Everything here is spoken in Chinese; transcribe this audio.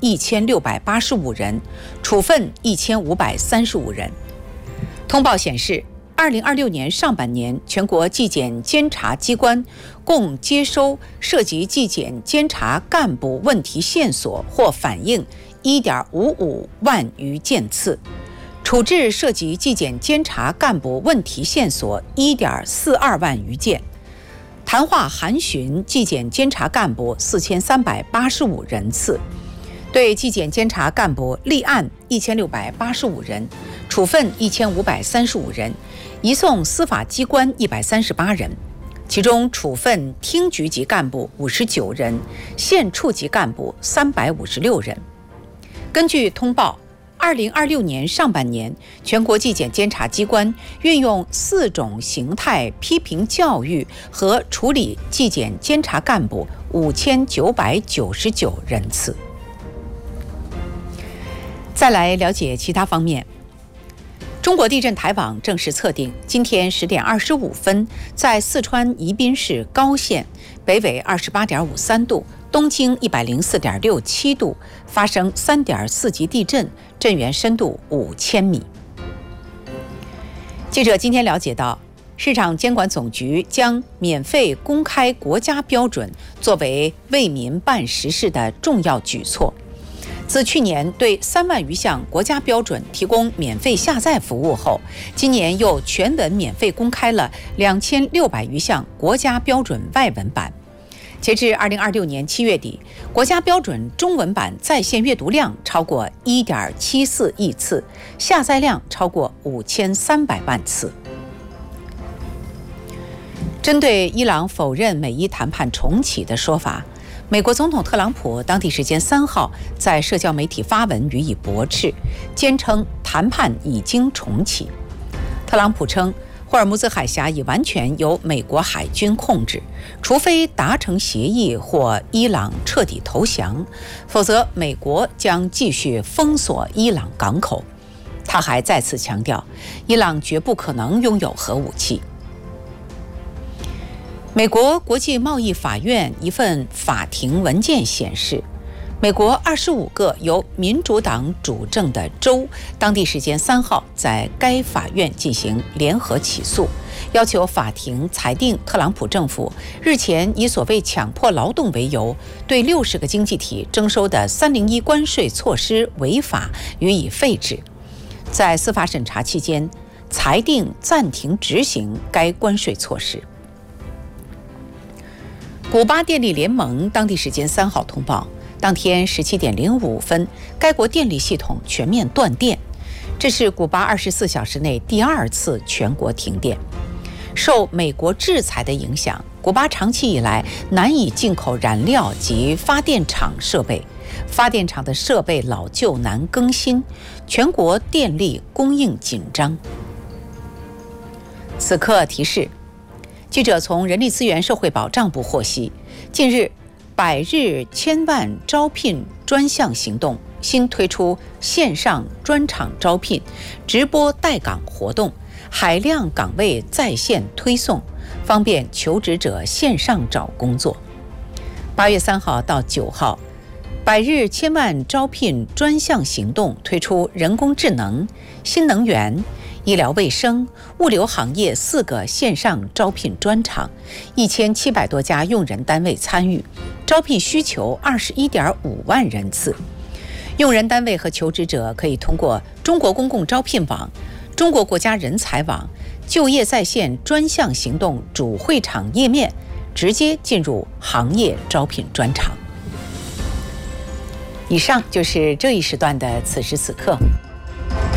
1685人，处分1535人。通报显示，2026年上半年，全国纪检监察机关共接收涉及纪检监察干部问题线索或反映1.55万余件次，处置涉及纪检监察干部问题线索1.42万余件，谈话函询纪检监察干部4385人次，对纪检监察干部立案1685人，处分1535人，移送司法机关138人，其中处分厅局级干部59人，县处级干部356人。根据通报，2026年上半年，全国纪检监察机关运用4种形态批评教育和处理纪检监察干部5999人次。再来了解其他方面。中国地震台网正式测定，今天10点25分，在四川宜宾市高县，北纬28.53度，东经104.67度，发生3.4级地震，震源深度5000米。记者今天了解到，市场监管总局将免费公开国家标准作为为民办实事的重要举措。自去年对3万余项国家标准提供免费下载服务后，今年又全文免费公开了2600余项国家标准外文版。截至2026年7月底，国家标准中文版在线阅读量超过1.74亿次，下载量超过5300万次。针对伊朗否认美伊谈判重启的说法，美国总统特朗普当地时间3号在社交媒体发文予以驳斥，坚称谈判已经重启。特朗普称，霍尔木兹海峡已完全由美国海军控制，除非达成协议或伊朗彻底投降，否则美国将继续封锁伊朗港口。他还再次强调，伊朗绝不可能拥有核武器。美国国际贸易法院一份法庭文件显示，美国25个由民主党主政的州，当地时间3号在该法院进行联合起诉，要求法庭裁定特朗普政府日前以所谓强迫劳动为由，对60个经济体征收的301关税措施违法，予以废止。在司法审查期间，裁定暂停执行该关税措施。古巴电力联盟当地时间3号通报，当天17点05分，该国电力系统全面断电，这是古巴24小时内第2次全国停电。受美国制裁的影响，古巴长期以来难以进口燃料及发电厂设备，发电厂的设备老旧难更新，全国电力供应紧张。此刻提示，记者从人力资源社会保障部获悉，近日100日千万招聘专项行动新推出线上专场招聘、直播待岗活动、海量岗位在线推送，方便求职者线上找工作。8月3号到9号，100日千万招聘专项行动推出人工智能、新能源、医疗卫生、物流行业4个线上招聘专场，1700多家用人单位参与，招聘需求21.5万人次。用人单位和求职者可以通过中国公共招聘网、中国国家人才网、就业在线专项行动主会场页面，直接进入行业招聘专场。以上就是这一时段的此时此刻。